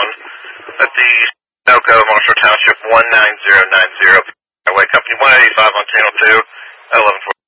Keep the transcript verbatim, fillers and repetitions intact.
one at the Elko, Marshall Township, one nine zero nine zero. Highway Company one eighty-five on channel two, eleven four.